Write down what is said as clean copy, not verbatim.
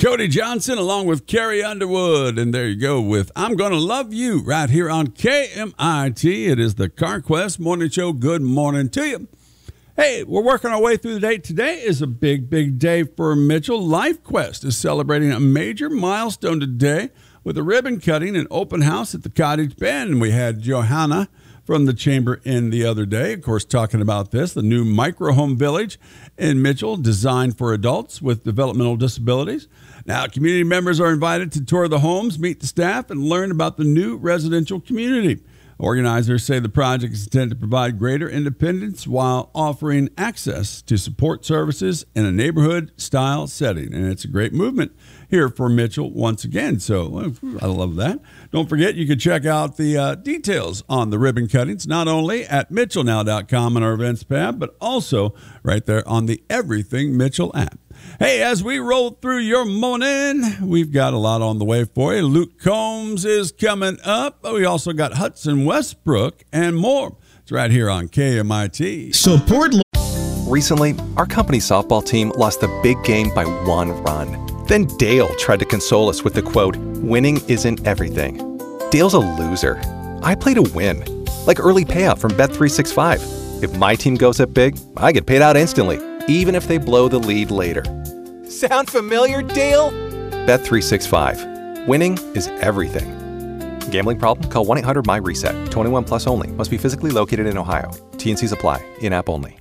Cody Johnson along with Carrie Underwood. And there you go with I'm Gonna Love You right here on KMIT. It is the CarQuest Morning Show. Good morning to you. Hey, we're working our way through the day. Today is a big, big day for Mitchell. LifeQuest is celebrating a major milestone today with a ribbon cutting and open house at the Cottage Bend. We had Johanna from the Chamber in the other day, of course, talking about this, the new micro home village in Mitchell designed for adults with developmental disabilities. Now, community members are invited to tour the homes, meet the staff, and learn about the new residential community. Organizers say the project is intended to provide greater independence while offering access to support services in a neighborhood-style setting. And it's a great movement here for Mitchell once again. So I love that. Don't forget, you can check out the details on the ribbon cuttings, not only at mitchellnow.com in our events tab, but also right there on the Everything Mitchell app. Hey, as we roll through your morning, we've got a lot on the way for you. Luke Combs is coming up. We also got Hudson Westbrook and more. It's right here on KMIT. Support. Recently, our company softball team lost the big game by 1 run. Then Dale tried to console us with the quote, "Winning isn't everything." Dale's a loser. I play to win, like early payout from Bet365. If my team goes up big, I get paid out instantly, even if they blow the lead later. Sound familiar, Dale? Bet365. Winning is everything. Gambling problem? Call 1-800-MY-RESET. 21 plus only. Must be physically located in Ohio. T&Cs apply. In-app only.